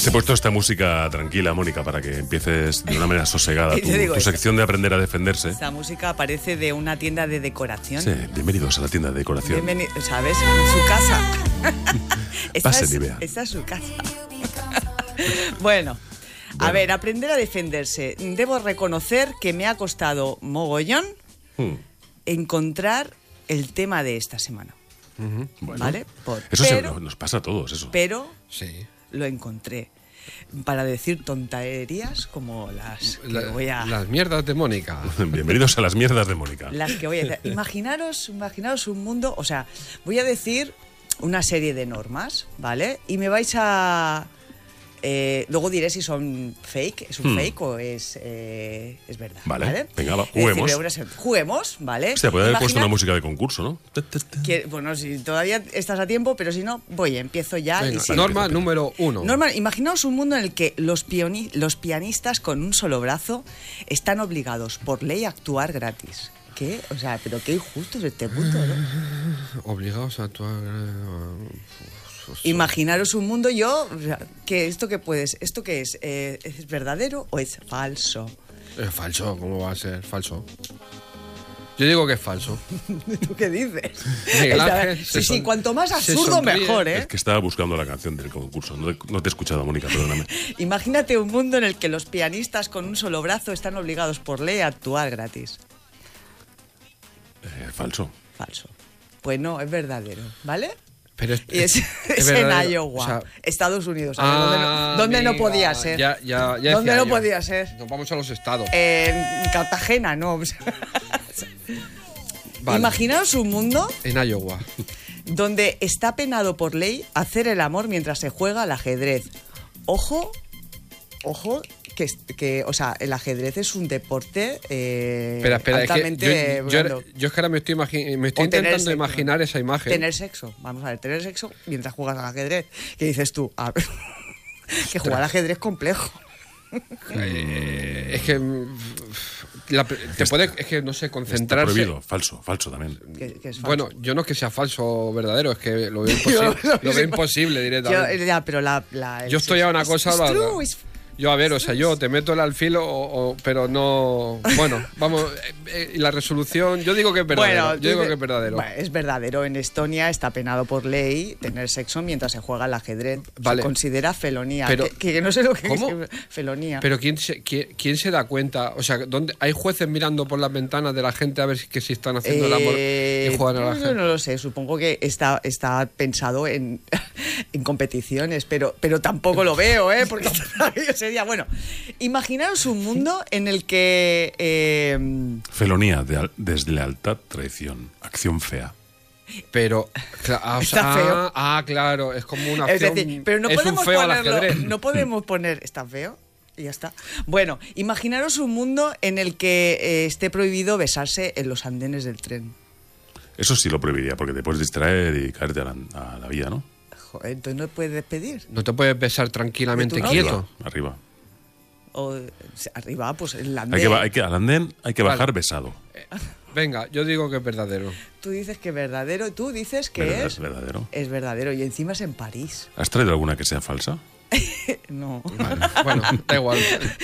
Te he puesto esta música tranquila, Mónica, para que empieces de una manera sosegada tu sección de aprender a defenderse. Esta música aparece de una tienda de decoración. Sí, bienvenidos a la tienda de decoración. ¿Sabes? Su casa. Pasen y vean. Esta es su casa. Bueno, a ver, aprender a defenderse. Debo reconocer que me ha costado mogollón encontrar el tema de esta semana. Bueno, ¿vale? Eso nos pasa a todos, eso. Pero sí, lo encontré. Para decir tonterías como las que voy a... Las mierdas de Mónica. Bienvenidos a las mierdas de Mónica. Las que voy a decir. Imaginaros un mundo... O sea, voy a decir una serie de normas, ¿vale? Y me vais a... luego diré si son fake, es un fake o es verdad. Vale, venga, juguemos. Juguemos, ¿vale? O sea, puede haber puesto una música de concurso, ¿no? Bueno, si todavía estás a tiempo, pero si no, empiezo ya. Venga, norma número 1. Imaginaos un mundo en el que los pianistas con un solo brazo están obligados por ley a actuar gratis. ¿Qué? O sea, pero qué injusto es este mundo, ¿no? Obligados a actuar... Imaginaros un mundo ¿esto qué es? ¿Es verdadero o es falso? Es falso, ¿cómo va a ser falso? Yo digo que es falso. ¿Tú qué dices? Miguel Ángel sí, cuanto más absurdo mejor, ¿eh? Es que estaba buscando la canción del concurso, no te he escuchado, Mónica, perdóname. Imagínate un mundo en el que los pianistas con un solo brazo están obligados por ley a actuar gratis. Falso. Falso. Pues no, es verdadero, ¿vale? Pero es en Iowa, o sea, Estados Unidos. ¿Dónde no podía ser? ¿Dónde no podía ser? Nos vamos a los estados. En Cartagena, no. Vale. Imaginaos un mundo en Iowa donde está penado por ley hacer el amor mientras se juega al ajedrez. Ojo, que o sea, el ajedrez es un deporte altamente... yo es que ahora me estoy intentando imaginar esa imagen. Tener sexo, vamos a ver, tener sexo mientras juegas al ajedrez. ¿Qué dices tú? Que jugar al ajedrez es complejo. Es que... es que no sé, concentrarse... Está prohibido, falso también. ¿Qué es falso? Bueno, yo no es que sea falso o verdadero, es que lo veo imposible, lo veo imposible directamente. Pero yo estoy a una cosa... Yo, a ver, o sea, yo te meto el alfil, pero no... Bueno, vamos, la resolución... Yo digo que es verdadero. Bueno, es verdadero. En Estonia está penado por ley tener sexo mientras se juega al ajedrez. Vale. Se considera felonía. Pero, que no sé lo que ¿cómo? es felonía. Pero ¿quién se da cuenta? O sea, ¿dónde hay jueces mirando por las ventanas de la gente a ver si están haciendo el amor y juegan al ajedrez? No lo sé. Supongo que está pensado en competiciones, pero tampoco lo veo, ¿eh? Porque sería... Bueno, imaginaos un mundo en el que... Felonía, deslealtad, traición, acción fea. Pero... está feo. Claro, es como una acción... Es decir, pero no podemos ponerlo... No podemos poner... ¿Está feo? Y ya está. Bueno, imaginaros un mundo en el que esté prohibido besarse en los andenes del tren. Eso sí lo prohibiría, porque te puedes distraer y caerte a la vía, ¿no? Joder, entonces no te puedes despedir. No te puedes besar tranquilamente quieto. Arriba. O arriba, pues el andén. Al andén hay que bajar besado. Venga, yo digo que es verdadero. Tú dices que es verdadero y tú dices que es verdadero. Es verdadero y encima es en París. ¿Has traído alguna que sea falsa? No. Vale, bueno, da igual.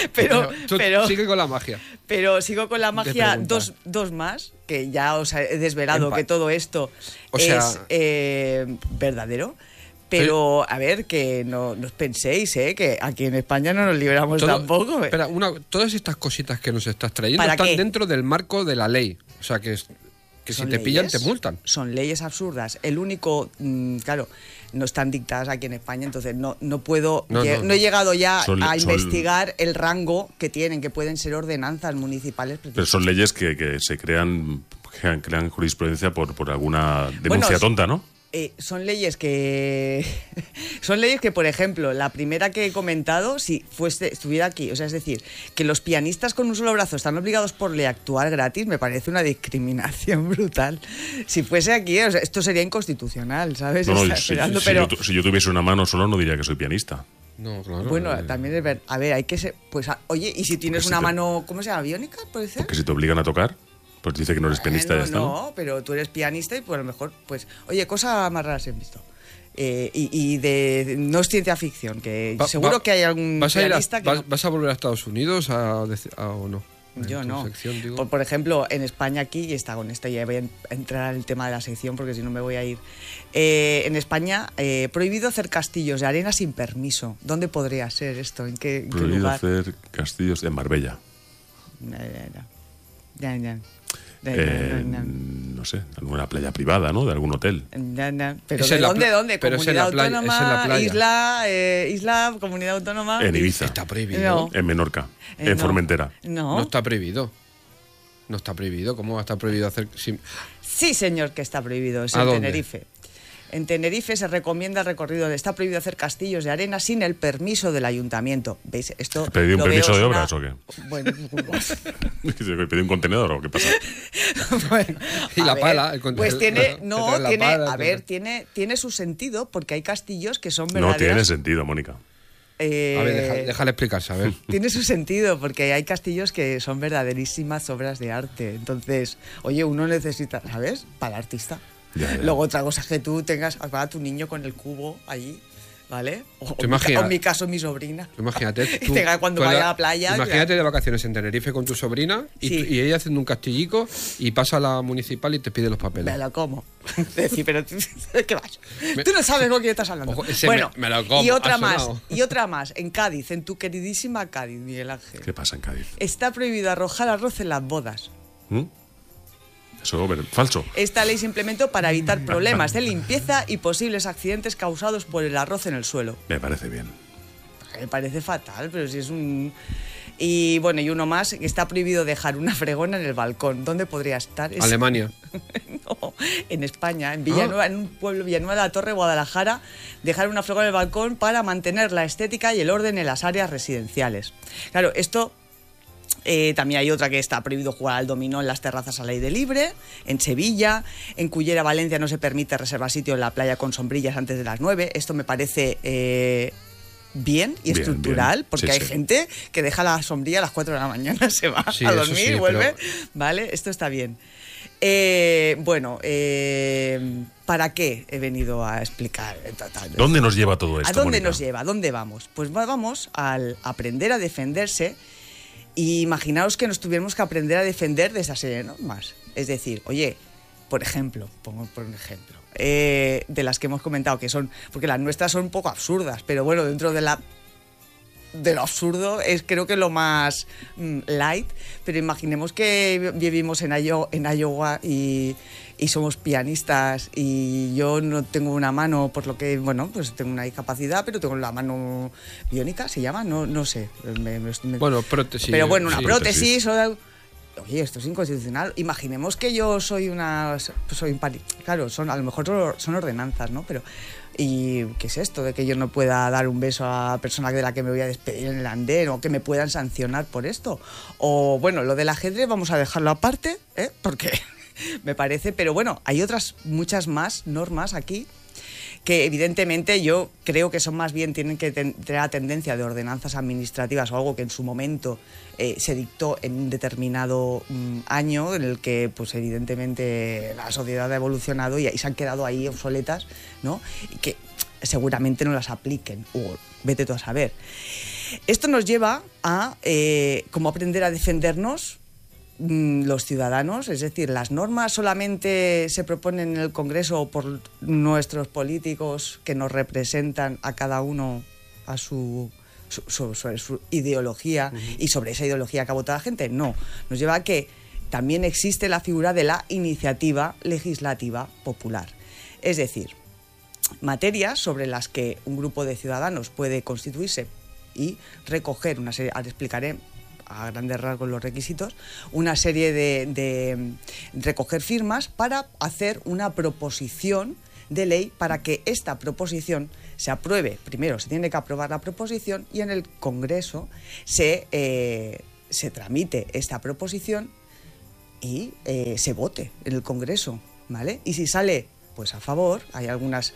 pero sigue con la magia. Pero sigo con la magia. Dos más, que ya os he desvelado que todo esto es verdadero. Pero, a ver, que no os penséis, que aquí en España no nos liberamos tampoco. Espera, todas estas cositas que nos estás trayendo están dentro del marco de la ley. O sea, que si te pillan, te multan. Son leyes absurdas. El único, claro, no están dictadas aquí en España, entonces no puedo... No he llegado ya a investigar el rango que tienen, que pueden ser ordenanzas municipales. Pero son leyes que se crean jurisprudencia por alguna denuncia tonta, ¿no? Son leyes que, por ejemplo, la primera que he comentado, si estuviera aquí, o sea, es decir, que los pianistas con un solo brazo están obligados por ley a actuar gratis, me parece una discriminación brutal. Si fuese aquí, o sea, esto sería inconstitucional, ¿sabes? Si yo tuviese una mano solo, no diría que soy pianista. No, claro. Bueno, también es verdad. A ver, hay que ser... Pues, oye, ¿y si tienes una mano, ¿cómo se llama? ¿Biónica? ¿Puede ser? Porque si te obligan a tocar... Pues dice que no eres pianista y ya está. No, pero tú eres pianista y pues a lo mejor, pues, oye, cosa más rara se han visto. y de no es ciencia ficción, que seguro que hay algún pianista que ¿Vas a volver a Estados Unidos o no? Yo no. Sección, por ejemplo, en España aquí, y está con esta, ya voy a entrar al tema de la sección porque si no me voy a ir. En España, prohibido hacer castillos de arena sin permiso. ¿Dónde podría ser esto? ¿En qué lugar? Prohibido hacer castillos en Marbella. No sé, alguna playa privada, ¿no? De algún hotel. ¿Pero de dónde? ¿Comunidad autónoma? ¿Isla? ¿Comunidad autónoma? En Ibiza. Está prohibido. No. En Menorca. En Formentera. No está prohibido. No está prohibido. ¿Cómo va a estar prohibido hacer...? Sí, señor, que está prohibido. Es en Tenerife. En Tenerife se recomienda el recorrido está prohibido hacer castillos de arena sin el permiso del ayuntamiento. ¿Veis? Esto ¿Pedí un permiso de obras o qué? Bueno, ¿pedí un contenedor o qué pasa? Bueno, y la pala, el contenedor. Pues tiene su sentido porque hay castillos que son verdaderos. No tiene sentido, Mónica. A ver, déjale explicarse, a ver. Tiene su sentido, porque hay castillos que son verdaderísimas obras de arte. Entonces, oye, uno necesita, ¿sabes? Para el artista. Ya. Luego otra cosa es que tú tengas a tu niño con el cubo allí, ¿vale? O en mi caso, mi sobrina. Imagínate. Tú, cuando vaya a la playa. Imagínate de vacaciones en Tenerife con tu sobrina y ella haciendo un castillico y pasa a la municipal y te pide los papeles. Me lo como. Decir, pero ¿qué vas? Tú no sabes con quién estás hablando. Ojo, bueno, me lo como. Y otra más. En Cádiz, en tu queridísima Cádiz, Miguel Ángel. ¿Qué pasa en Cádiz? Está prohibido arrojar arroz en las bodas. Eso es falso. Esta ley se implementó para evitar problemas de limpieza y posibles accidentes causados por el arroz en el suelo. Me parece bien. Me parece fatal, pero si es un... Y bueno, y uno más, que está prohibido dejar una fregona en el balcón. ¿Dónde podría estar? Alemania. No, en España, en Villanueva, en un pueblo, Villanueva de la Torre, Guadalajara, dejar una fregona en el balcón para mantener la estética y el orden en las áreas residenciales. Claro, esto... también hay otra que está prohibido jugar al dominó en las terrazas al aire libre. En Sevilla, en Cullera, Valencia, no se permite reservar sitio en la playa con sombrillas antes de las 9. Esto me parece bien y estructural, porque hay gente que deja la sombrilla a las 4 de la mañana, se va a dormir y vuelve. Pero... ¿Vale? Esto está bien. ¿Para qué he venido a explicar? ¿Dónde nos lleva todo esto, ¿A dónde Mónica? nos lleva? ¿A dónde vamos? Pues vamos al aprender a defenderse. Y imaginaos que nos tuviéramos que aprender a defender de esa serie de normas. Es decir, oye, por ejemplo, pongo por un ejemplo, de las que hemos comentado, que son, porque las nuestras son un poco absurdas, pero bueno, dentro de lo absurdo es creo que lo más light, pero imaginemos que vivimos en Iowa y somos pianistas y yo no tengo una mano, por lo que, bueno, pues tengo una discapacidad, pero tengo la mano biónica, ¿se llama? No sé. Bueno, prótesis. Pero bueno, una prótesis. Oye, esto es inconstitucional. Imaginemos que yo soy claro, a lo mejor son ordenanzas, ¿no? Pero, ¿y qué es esto de que yo no pueda dar un beso a la persona de la que me voy a despedir en el andén o que me puedan sancionar por esto? O, bueno, lo del ajedrez vamos a dejarlo aparte, porque... me parece, pero bueno, hay muchas más normas aquí que evidentemente yo creo que son más bien, tienen que tener la tendencia de ordenanzas administrativas o algo que en su momento se dictó en un determinado año en el que pues evidentemente la sociedad ha evolucionado y se han quedado ahí obsoletas, ¿no? Y que seguramente no las apliquen, o vete tú a saber. Esto nos lleva a cómo aprender a defendernos los ciudadanos, es decir, las normas solamente se proponen en el Congreso por nuestros políticos que nos representan a cada uno a su ideología y sobre esa ideología que ha votado la gente. No, nos lleva a que también existe la figura de la iniciativa legislativa popular, es decir, materias sobre las que un grupo de ciudadanos puede constituirse y recoger una serie, ahora explicaré a grandes rasgos los requisitos, una serie de recoger firmas para hacer una proposición de ley para que esta proposición se apruebe. Primero se tiene que aprobar la proposición y en el Congreso se tramite esta proposición y se vote en el Congreso, ¿vale? Y si sale pues a favor, hay algunas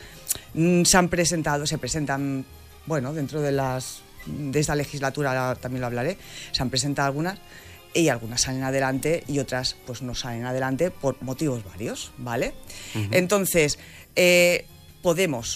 se presentan, bueno, dentro de esta legislatura también lo hablaré, se han presentado algunas y algunas salen adelante y otras pues no salen adelante por motivos varios, ¿vale? Entonces, podemos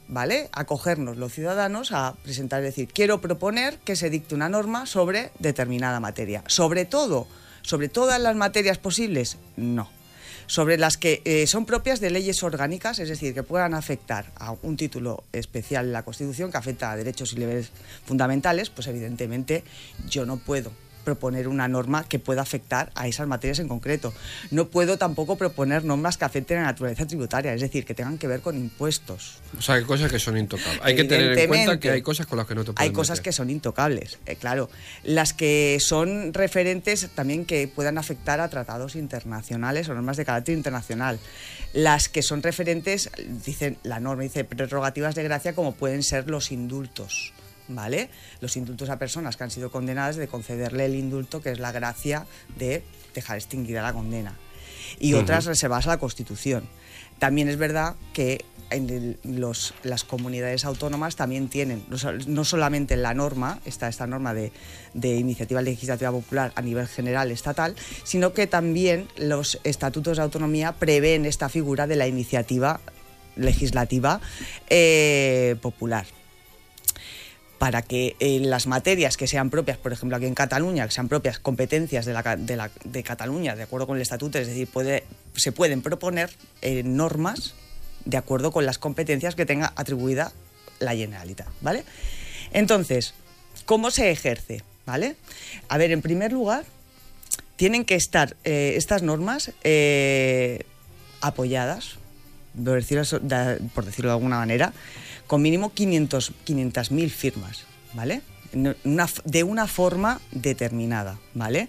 ¿vale? Acogernos los ciudadanos a presentar, es decir, quiero proponer que se dicte una norma sobre determinada materia. Sobre todo, sobre todas las materias posibles, no. Sobre las que son propias de leyes orgánicas, es decir, que puedan afectar a un título especial en la Constitución que afecta a derechos y deberes fundamentales, pues evidentemente yo no puedo proponer una norma que pueda afectar a esas materias en concreto. No puedo tampoco proponer normas que afecten a la naturaleza tributaria, es decir, que tengan que ver con impuestos. O sea, hay cosas que son intocables. Hay que tener en cuenta que hay cosas con las que no te puedes Hay cosas que son intocables, claro. Las que son referentes también que puedan afectar a tratados internacionales o normas de carácter internacional. Las que son referentes, la norma dice prerrogativas de gracia, como pueden ser los indultos. ¿Vale? Los indultos a personas que han sido condenadas, de concederle el indulto, que es la gracia de dejar extinguida la condena. Y otras reservadas a la Constitución. También es verdad que las comunidades autónomas también tienen, no solamente en la norma, está esta norma de iniciativa legislativa popular a nivel general estatal, sino que también los estatutos de autonomía prevén esta figura de la iniciativa legislativa popular. Para que las materias que sean propias, por ejemplo aquí en Cataluña, que sean propias competencias de Cataluña, de acuerdo con el estatuto, es decir, se pueden proponer normas de acuerdo con las competencias que tenga atribuida la Generalitat, ¿vale? Entonces, ¿cómo se ejerce? ¿Vale? A ver, en primer lugar, tienen que estar estas normas apoyadas, por decirlo de alguna manera, con mínimo 500.000 firmas, ¿vale? De una forma determinada, ¿vale?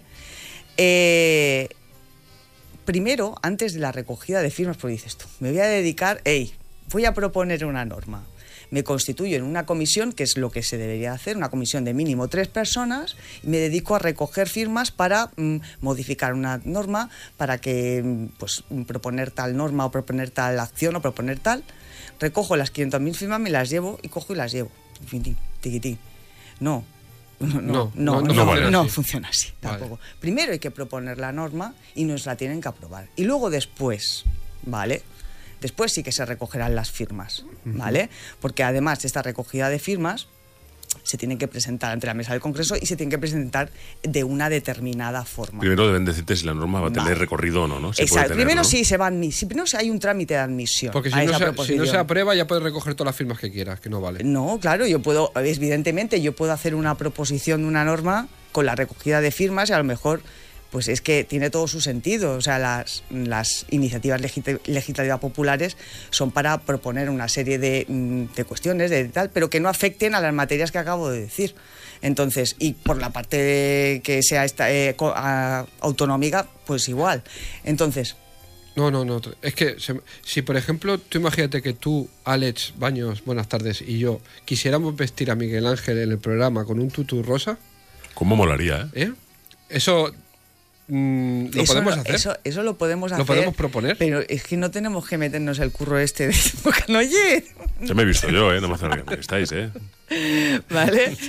Primero, antes de la recogida de firmas, porque dices tú, me voy a dedicar, voy a proponer una norma. Me constituyo en una comisión, que es lo que se debería hacer, una comisión de mínimo 3 personas, y me dedico a recoger firmas para modificar una norma, para que, pues, proponer tal norma o proponer tal acción o proponer tal. Recojo las 500.000 firmas, me las llevo y cojo y las llevo. Tiquitín. No funciona así tampoco. Vale. Primero hay que proponer la norma y nos la tienen que aprobar. Y luego después, ¿vale? Después sí que se recogerán las firmas, ¿vale? Porque además de esta recogida de firmas, se tienen que presentar ante la mesa del Congreso y se tienen que presentar de una determinada forma. Primero deben decirte si la norma va a tener recorrido o no, ¿no? Exacto. Primero sí se va a admitir. Primero hay un trámite de admisión. Porque si no se aprueba ya puedes recoger todas las firmas que quieras, que no vale. No, claro, evidentemente yo puedo hacer una proposición de una norma con la recogida de firmas y a lo mejor pues es que tiene todo su sentido. O sea, las iniciativas legislativas populares son para proponer una serie de cuestiones, de tal, pero que no afecten a las materias que acabo de decir. Entonces, y por la parte que sea autonómica, pues igual. Entonces... No. Es que si, por ejemplo, tú imagínate que tú, Alex Baños, buenas tardes, y yo quisiéramos vestir a Miguel Ángel en el programa con un tutú rosa... ¿Cómo molaría, eh? Eso... ¿Lo podemos hacer? Eso lo podemos hacer. ¿Lo podemos proponer? Pero es que no tenemos que meternos el curro de Bocanoye. Ya me he visto yo, no me hace nada que me estáis, ¿Vale?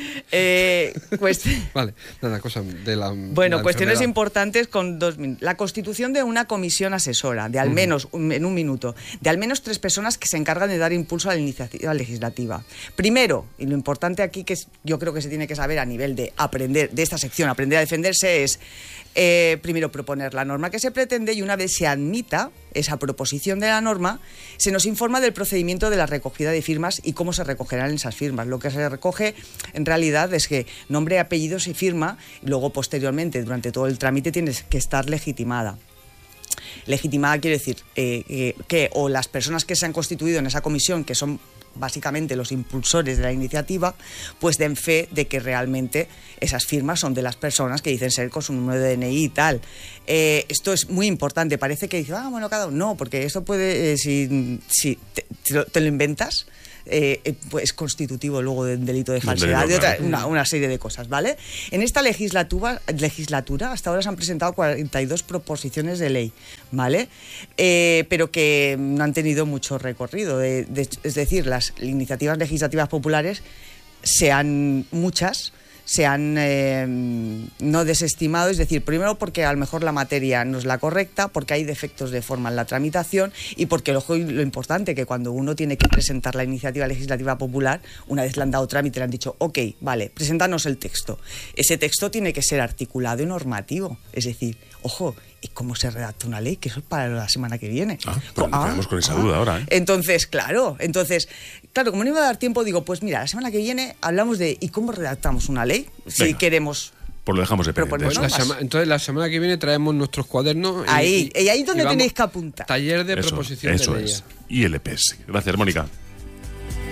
Vale, nada, cosa de la... Bueno, cuestiones importantes con 2 minutos. La constitución de una comisión asesora, de al menos, en un minuto, de al menos 3 personas que se encargan de dar impulso a la iniciativa legislativa. Primero, y lo importante aquí, que yo creo que se tiene que saber a nivel de aprender, de esta sección, aprender a defenderse, es primero proponer la norma que se pretende, y una vez se admita esa proposición de la norma, se nos informa del procedimiento de la recogida de firmas y cómo se recogerán esas firmas. Lo que se recoge en realidad es que nombre, apellidos y firma, y luego posteriormente durante todo el trámite tiene que estar legitimada. Legitimada quiere decir que o las personas que se han constituido en esa comisión, que son básicamente los impulsores de la iniciativa, pues den fe de que realmente esas firmas son de las personas que dicen ser con su número de DNI y tal. Esto es muy importante. Parece que dice, bueno, cada uno. No, porque esto puede, si te lo inventas, pues constitutivo luego de un delito de falsedad, una serie de cosas, ¿vale? En esta legislatura hasta ahora se han presentado 42 proposiciones de ley, ¿vale? Pero que no han tenido mucho recorrido. Es decir, las iniciativas legislativas populares, muchas se han no desestimado, es decir, primero porque a lo mejor la materia no es la correcta, porque hay defectos de forma en la tramitación y porque lo importante que cuando uno tiene que presentar la iniciativa legislativa popular, una vez le han dado trámite, le han dicho, ok, vale, preséntanos el texto. Ese texto tiene que ser articulado y normativo, es decir, ojo, ¿y cómo se redacta una ley? Que eso es para la semana que viene. Tenemos con esa duda ahora, ¿eh? Entonces, claro, como no iba a dar tiempo, digo, pues mira, la semana que viene hablamos de ¿y cómo redactamos una ley? Si Venga. Queremos... Pues lo dejamos de pendiente. Entonces la semana que viene traemos nuestros cuadernos. Ahí donde tenéis que apuntar. Taller de proposición de ley. Eso es. ILPs. Gracias, Mónica.